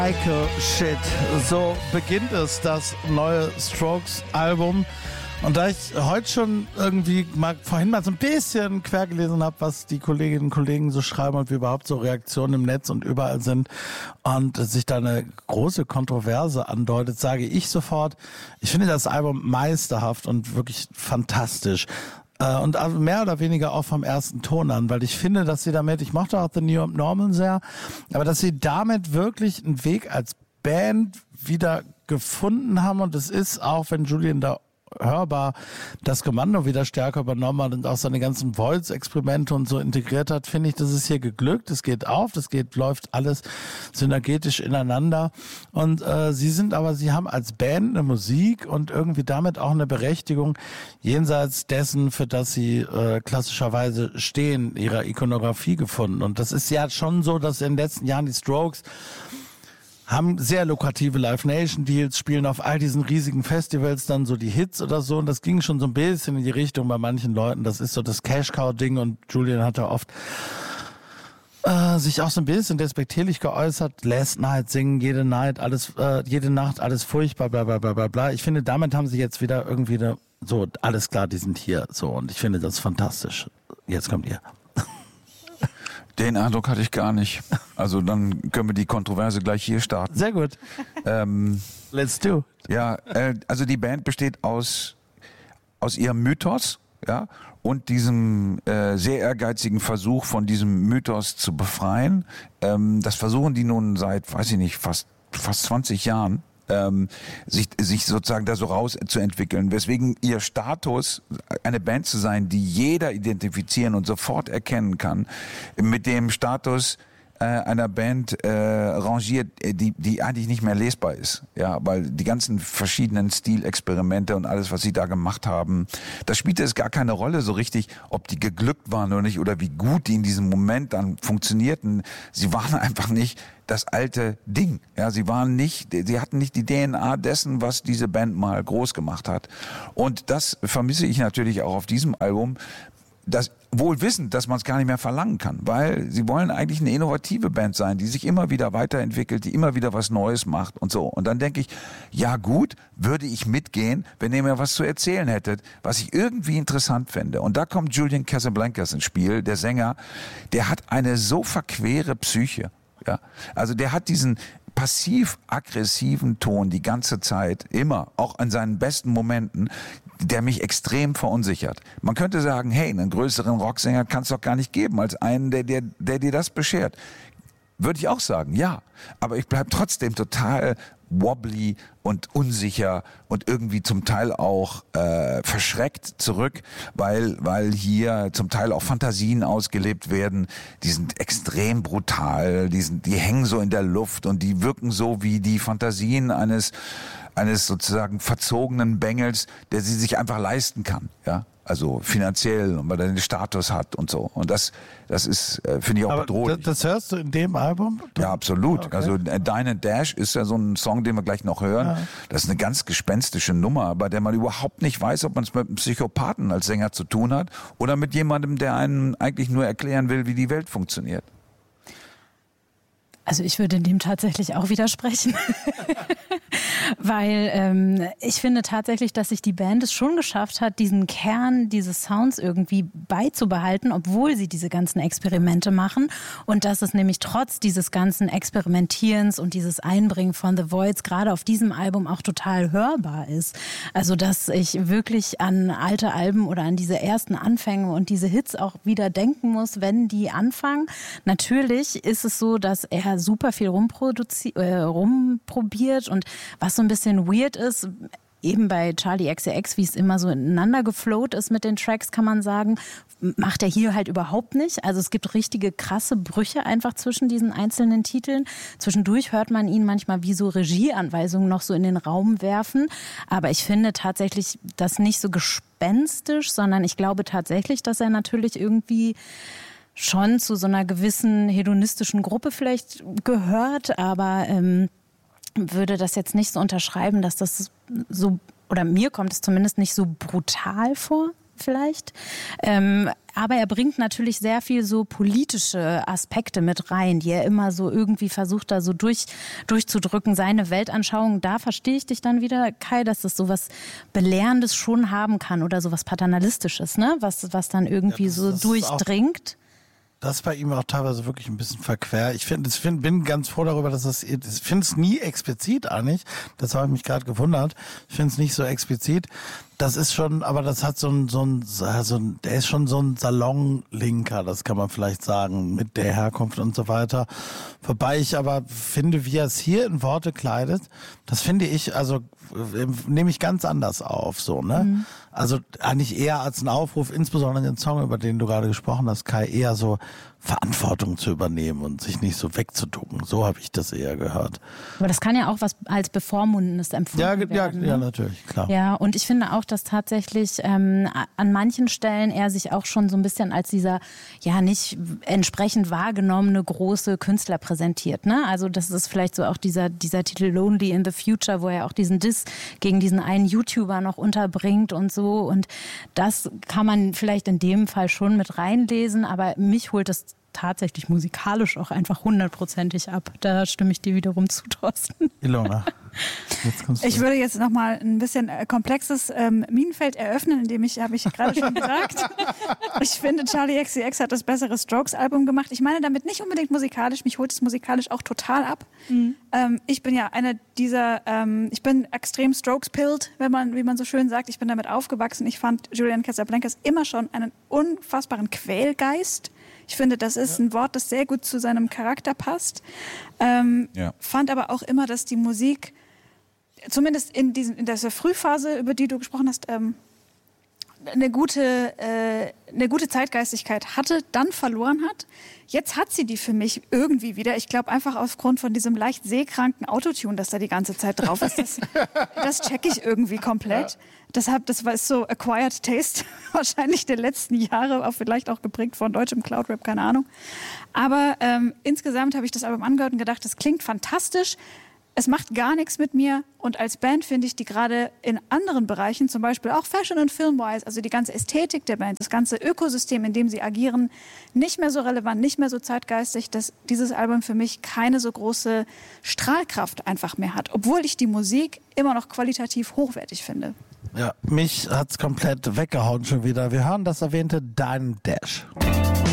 Michael Shit. So beginnt es, das neue Strokes-Album. Und da ich heute schon irgendwie vorhin mal so ein bisschen quer gelesen habe, was die Kolleginnen und Kollegen so schreiben und wie überhaupt so Reaktionen im Netz und überall sind und sich da eine große Kontroverse andeutet, sage ich sofort, ich finde das Album meisterhaft und wirklich fantastisch. Und mehr oder weniger auch vom ersten Ton an, weil ich finde, dass sie damit, ich mochte auch The New Normal sehr, aber dass sie damit wirklich einen Weg als Band wieder gefunden haben, und es ist auch, wenn Julian da hörbar das Kommando wieder stärker übernommen hat und auch seine ganzen Voice-Experimente und so integriert hat, finde ich, das ist hier geglückt, es geht auf, läuft alles synergetisch ineinander, und sie haben als Band eine Musik und irgendwie damit auch eine Berechtigung jenseits dessen, für das sie klassischerweise stehen, ihrer Ikonografie gefunden. Und das ist ja schon so, dass in den letzten Jahren die Strokes haben sehr lukrative Live Nation Deals, spielen auf all diesen riesigen Festivals dann so die Hits oder so, und das ging schon so ein bisschen in die Richtung bei manchen Leuten. Das ist so das Cash-Cow-Ding, und Julian hat da oft sich auch so ein bisschen despektierlich geäußert. Last Night singen, jede Nacht alles furchtbar, bla bla bla bla bla. Ich finde, damit haben sie jetzt wieder irgendwie so, alles klar, die sind hier, so, und ich finde das fantastisch. Jetzt kommt ihr. Den Eindruck hatte ich gar nicht. Also dann können wir die Kontroverse gleich hier starten. Sehr gut. Let's do. Ja, also die Band besteht aus ihrem Mythos, ja, und diesem sehr ehrgeizigen Versuch, von diesem Mythos zu befreien. Das versuchen die nun seit, weiß ich nicht, fast 20 Jahren. Sich sozusagen da so rauszuentwickeln, weswegen ihr Status, eine Band zu sein, die jeder identifizieren und sofort erkennen kann, mit dem Status einer Band rangiert, die eigentlich nicht mehr lesbar ist, ja, weil die ganzen verschiedenen Stilexperimente und alles, was sie da gemacht haben, da spielte es gar keine Rolle so richtig, ob die geglückt waren oder nicht, oder wie gut die in diesem Moment dann funktionierten. Sie waren einfach nicht das alte Ding, ja, sie hatten nicht die DNA dessen, was diese Band mal groß gemacht hat. Und das vermisse ich natürlich auch auf diesem Album. Das wohl wissend, dass man es gar nicht mehr verlangen kann, weil sie wollen eigentlich eine innovative Band sein, die sich immer wieder weiterentwickelt, die immer wieder was Neues macht und so. Und dann denke ich, ja gut, würde ich mitgehen, wenn ihr mir was zu erzählen hättet, was ich irgendwie interessant fände. Und da kommt Julian Casablancas ins Spiel, der Sänger, der hat eine so verquere Psyche. Ja, also der hat diesen passiv-aggressiven Ton die ganze Zeit, immer, auch an seinen besten Momenten, der mich extrem verunsichert. Man könnte sagen, hey, einen größeren Rocksänger kann es doch gar nicht geben, als einen, der dir das beschert. Würde ich auch sagen, ja. Aber ich bleib trotzdem total wobbly und unsicher und irgendwie zum Teil auch verschreckt zurück, weil hier zum Teil auch Fantasien ausgelebt werden. Die sind extrem brutal, die hängen so in der Luft und die wirken so wie die Fantasien eines sozusagen verzogenen Bengels, der sie sich einfach leisten kann, ja. Also finanziell, und weil er den Status hat und so. Und das ist, finde ich, auch bedrohlich. Das hörst du in dem Album? Ja, absolut. Okay. Also Dine and Dash ist ja so ein Song, den wir gleich noch hören. Ja. Das ist eine ganz gespenstische Nummer, bei der man überhaupt nicht weiß, ob man es mit einem Psychopathen als Sänger zu tun hat oder mit jemandem, der einem eigentlich nur erklären will, wie die Welt funktioniert. Also ich würde dem tatsächlich auch widersprechen, weil ich finde tatsächlich, dass sich die Band es schon geschafft hat, diesen Kern dieses Sounds irgendwie beizubehalten, obwohl sie diese ganzen Experimente machen, und dass es nämlich trotz dieses ganzen Experimentierens und dieses Einbringen von The Voids gerade auf diesem Album auch total hörbar ist. Also dass ich wirklich an alte Alben oder an diese ersten Anfänge und diese Hits auch wieder denken muss, wenn die anfangen. Natürlich ist es so, dass er super viel rumprobiert, und was so ein bisschen weird ist, eben bei Charli XCX, wie es immer so ineinander geflowt ist mit den Tracks, kann man sagen, macht er hier halt überhaupt nicht. Also es gibt richtige krasse Brüche einfach zwischen diesen einzelnen Titeln. Zwischendurch hört man ihn manchmal wie so Regieanweisungen noch so in den Raum werfen. Aber ich finde tatsächlich das nicht so gespenstisch, sondern ich glaube tatsächlich, dass er natürlich irgendwie schon zu so einer gewissen hedonistischen Gruppe vielleicht gehört, aber würde das jetzt nicht so unterschreiben, dass das so, oder mir kommt es zumindest nicht so brutal vor vielleicht. Aber er bringt natürlich sehr viel so politische Aspekte mit rein, die er immer so irgendwie versucht, da so durchzudrücken. Seine Weltanschauung, da verstehe ich dich dann wieder, Kai, dass das so was Belehrendes schon haben kann oder so was Paternalistisches, ne? Was dann irgendwie so durchdringt. Das ist bei ihm auch teilweise wirklich ein bisschen verquer. Ich bin ganz froh darüber, dass ich finde es nie explizit eigentlich. Das habe ich mich gerade gewundert. Ich finde es nicht so explizit. Das ist schon, aber das hat der ist schon so ein Salonlinker, das kann man vielleicht sagen, mit der Herkunft und so weiter. Wobei ich aber finde, wie er es hier in Worte kleidet, das finde ich, also nehme ich ganz anders auf, so, ne? Mhm. Also eigentlich eher als ein Aufruf, insbesondere den Song, über den du gerade gesprochen hast, Kai, eher so Verantwortung zu übernehmen und sich nicht so wegzuducken. So habe ich das eher gehört. Aber das kann ja auch was als Bevormundendes empfunden werden. Ja, natürlich, klar. Ja, und ich finde auch, dass tatsächlich an manchen Stellen er sich auch schon so ein bisschen als dieser, ja, nicht entsprechend wahrgenommene große Künstler präsentiert, ne? Also das ist vielleicht so auch dieser Titel Lonely in the Future, wo er auch diesen Diss gegen diesen einen YouTuber noch unterbringt und so. Und das kann man vielleicht in dem Fall schon mit reinlesen, aber mich holt es tatsächlich musikalisch auch einfach 100%ig ab. Da stimme ich dir wiederum zu, Thorsten. Ilona. Ich würde jetzt nochmal ein bisschen komplexes Minenfeld eröffnen, habe ich gerade schon gesagt. Ich finde, Charli XCX hat das bessere Strokes-Album gemacht. Ich meine damit nicht unbedingt musikalisch, mich holt es musikalisch auch total ab. Mhm. Ich bin ja eine dieser, ich bin extrem Strokes-pilled, wie man so schön sagt. Ich bin damit aufgewachsen. Ich fand Julian Casablancas immer schon einen unfassbaren Quälgeist. Ich finde, das ist ein Wort, das sehr gut zu seinem Charakter passt. Fand aber auch immer, dass die Musik, zumindest in dieser Frühphase, über die du gesprochen hast, eine gute Zeitgeistigkeit hatte, dann verloren hat. Jetzt hat sie die für mich irgendwie wieder. Ich glaube einfach aufgrund von diesem leicht seekranken Autotune, das da die ganze Zeit drauf ist. Das checke ich irgendwie komplett. Deshalb, das war so Acquired Taste wahrscheinlich der letzten Jahre, auch vielleicht auch geprägt von deutschem Cloudrap, keine Ahnung. Aber insgesamt habe ich das Album angehört und gedacht, das klingt fantastisch. Es macht gar nichts mit mir und als Band finde ich die gerade in anderen Bereichen, zum Beispiel auch Fashion- und Film-wise, also die ganze Ästhetik der Band, das ganze Ökosystem, in dem sie agieren, nicht mehr so relevant, nicht mehr so zeitgeistig, dass dieses Album für mich keine so große Strahlkraft einfach mehr hat, obwohl ich die Musik immer noch qualitativ hochwertig finde. Ja, mich hat's komplett weggehauen schon wieder. Wir hören das erwähnte Dime Dash.